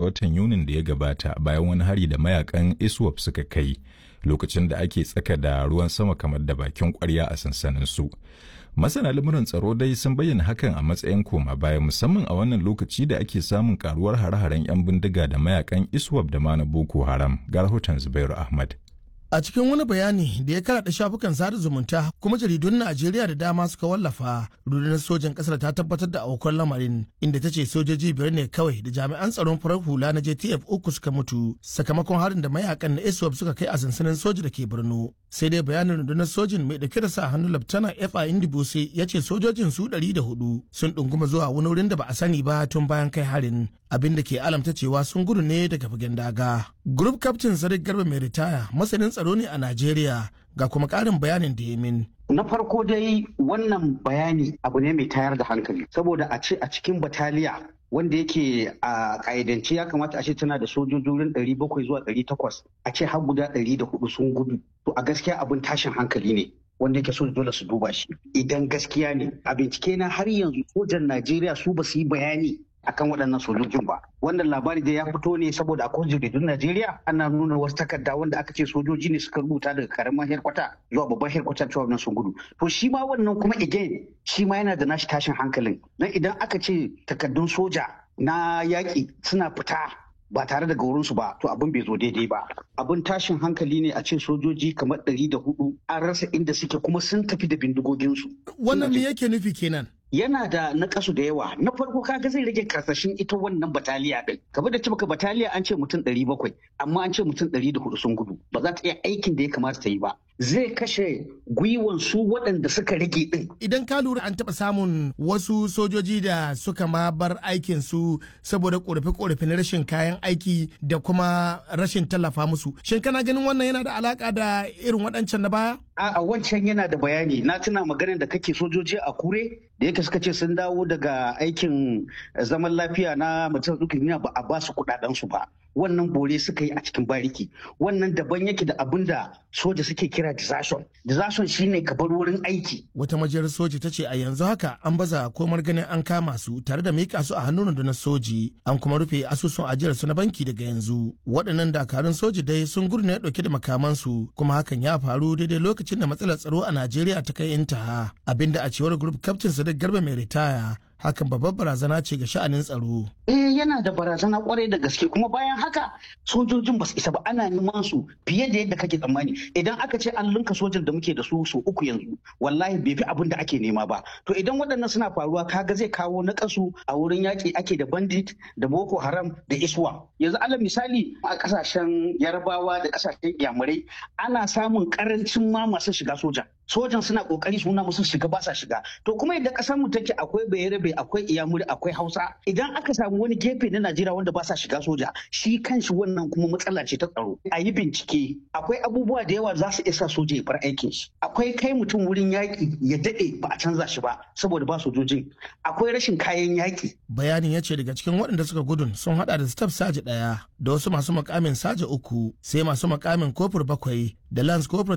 watan Yunin da ya gabata bayan wani hari da mayakan ISWAP suka kai lokacin da ake tsaka da ruwan sama kamar da bakin kwarya a sansaninsu. Masana lamuran tsaro dai sun bayyana hakan a matsayin koma baya musamman a wannan lokaci da ake samun karuwar hare-haren 'yan bindiga da mayakan ISWAP da ma na Boko Haram. Ga rahoton Zubairu Ahmad. A cikin wani bayani da ya karaɗa shafukan sada zumunta kuma jaridun Najeriya da dama suka wallafa, rundunar sojin ƙasar ta tabbatar da aukuwar lamarin inda ta ce sojoji 5 ne kawai da jami'an tsaron farar hula na JTF 3 suka mutu sakamakon harin da mayakan na ISWAP suka kai a sansanin soji da ke Borno. Sai dai bayanin rundunar sojin mai dauke da sa hannu Laftana F.I. Indibose ya ce sojojin su 104 sun ɗunguma zuwa wani wurin da ba a sani ba tun bayan kai harin, abin da ke alamta cewa sun gudu ne daga fagen daga. Group Captain Sadiq Garba mai ritaya masanin tsaro ne a Najeriya ga kuma ƙarin bayanin da ya min. Na farko dai wannan bayani abu ne mai tayar da hankali saboda a ce a cikin bataliya wanda yake a ƙa'idance ya kamata a ce tana da sojoji wurin 700 zuwa 800 a ce har guda 104 sun gudu, to a gaskiya abin tashin hankali ne wanda yake so dole su duba shi. Idan gaskiya ne a bincike na har yanzu sojan Najeriya su ba su yi bayani akan waɗannan sojojin ba. Wannan labari da ya fito ne saboda akwai jaridun Najeriya ana nuna wasu takarda wanda aka ce sojoji ne suka rubuta daga karamin herkwata zuwa babban herkwata cewa wannan sun gudu. To shi ma wannan kuma again shi ma yana da nashi tashin hankalin. Dan idan aka ce takardun soja na yaƙi suna fita ba tare da gaurinsu ba to abin bai zo daidai ba. Abin tashin hankali ne a ce sojoji kamar 104 an rasa inda suke kuma sun tafi da bindigoginsu. Wannan me yake nufi kenan? Yana da nakasu da yawa. Na farko kaga zai rage karsashin ita wannan bataliya din. Kamar da cibaka bataliya an ce mutum 700 amma an ce mutum 104 sun gudu. Ba za ta iya aikin da ya kamata ta yi ba. Zai kashe gwiwan su waɗanda suka rage din. Idan ka lura an taɓa samun wasu sojoji da suka ma bar aikin su saboda ƙorafe-ƙorafe na rashin kayan aiki da kuma rashin tallafa musu. Shin kana ganin wannan yana da alaka da irin waɗancan na baya? A wancan yana da bayani. Na tuna maganar da kake sojoji a Kure da yake suka ce sun dawo daga aikin zaman lafiya na mutum duniya ba a ba su kuɗaɗen su ba. Wannan bore suka yi a cikin bariki. Wannan daban yake da abin da soja suke kira desertion. Desertion shine ka bar wurin aiki. Wata majiyar soji ta ce a yanzu haka an baza komar ganin an kama su tare da mika su a hannun rundunar soji. An kuma rufe asusun ajiyar su na banki daga yanzu. Waɗannan dakarun soji dai sun gudu ne ɗauke da makamansu kuma hakan ya faru daidai lokacin da matsalar tsaro a Najeriya ta kai intaha. Abinda a cewar Group Captain Sadiq Garba mai ritaya hakan babbar barazana ce ga sha'anin tsaro. Yana da barazana kwarai da gaske kuma bayan haka sojojin ba su isa ba ana neman su fiye da yadda kake tsammani. Idan aka ce an linka sojan da muke da su 3 yanzu wallahi bai fi abin da ake nema ba. To idan waɗannan suna faruwa kaga zai kawo nakasu a wurin yaƙi ake da bandit da Boko Haram da ISWA. Yanzu alal misali a ƙasashen Yarbawa da ƙasashen Yamurai ana samun ƙarancin ma masu shiga soja. Sojan suna ƙoƙari su nuna musu shiga ba sa shiga. To kuma idan ƙasar mu take akwai Bayerabe akwai Iyamuri akwai Hausa idan aka samu wani gefe na Najeriya wanda ba sa shiga soja shi kanshi wannan kuma matsala ce ta tsaro. A yi bincike akwai abubuwa da yawa za su isa soja ya bar aikin shi. Akwai kai mutum wurin yaƙi ya daɗe ba a canza shi ba saboda ba sojojin. Akwai rashin kayan yaƙi. Bayanin ya ce daga cikin waɗanda suka gudun sun haɗa da staff saji 1 da wasu masu makamin saji 3 sai masu makamin kofur 7 da lance kofur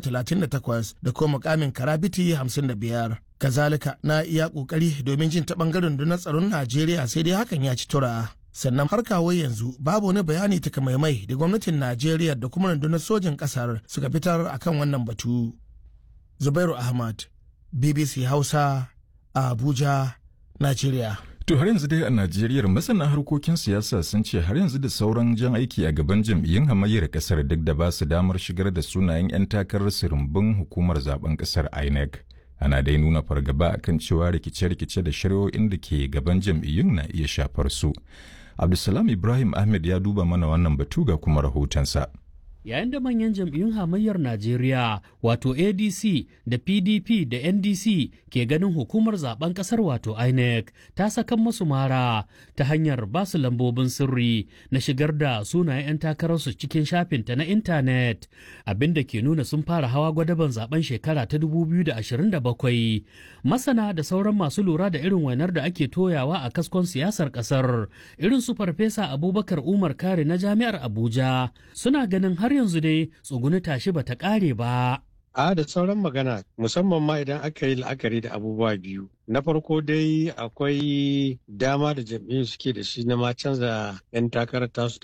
38 da kuma makamin karabiti 55. Kazalika na iya kokari domin jin ta bangaren rundunar tsaron Najeriya sai dai hakan ya ci tura. Sannan har kawo yanzu babu wani bayani takamaimai da gwamnatin Najeriya da kuma rundunar sojin kasar suka fitar akan wannan batu. Zubairu Ahmad, BBC Hausa, Abuja, Najeriya. To har yanzu dai a Najeriya masana harkokin siyasa sun ce har yanzu da sauran jan aiki a gaban jam'iyyun hamayyar kasar duk da ba su damar shigar da sunayen 'yan takarar rumbun hukumar zaben kasar INEC. Ana dai nuna fargaba akan cewa rikice-rikice da shari'o'in da ke gaban jam'iyyun na iya shafar su. Abdulsalam Ibrahim Ahmed ya duba mana wannan batu ga kuma rahotonsa. Yayin da manyan jam'iyyun hamayyar Najeriya wato ADC da PDP da NDC ke ganin hukumar zaben kasar wato INEC ta sakan masu mara ta hanyar basu lambobin sirri na shigar da sunayen 'yan takararsu cikin shafinta na intanet abinda ke nuna sun fara hawa gwadaban zaben shekara ta 2027. Masana da sauran masu lura da irin wainar da ake toyawa a kaskon siyasar kasar irin su Farfesa Abubakar Umar Kare na Jami'ar Abuja suna ganin har yanzu dai tsuguni tashi bata kare ba. Da sauran magana musamman ma idan aka yi la'akari da abubuwa biyu. Na farko dai akwai dama da jam'iyyun suke da shi na ma canza 'yan takarar tasu